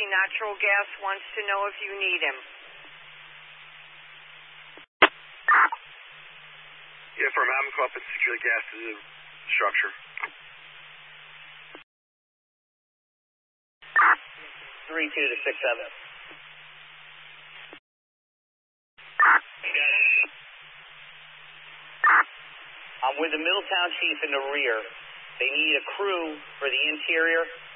Natural gas wants to know if you need him. Yeah, from Amacup, it's secure gas to the structure. 3-2 to 6-7. I'm with the Middletown chief in the rear. They need a crew for the interior.